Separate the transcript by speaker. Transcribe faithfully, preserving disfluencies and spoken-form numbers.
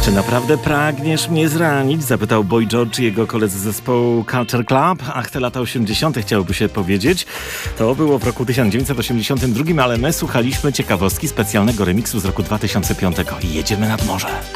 Speaker 1: Czy naprawdę pragniesz mnie zranić? Zapytał Boy George i jego koledzy z zespołu Culture Club. Ach, te lata osiemdziesiąte chciałoby się powiedzieć. To było w roku tysiąc dziewięćset osiemdziesiątym drugim, ale my słuchaliśmy ciekawostki specjalnego remiksu z roku dwa tysiące piątego. I jedziemy nad morze.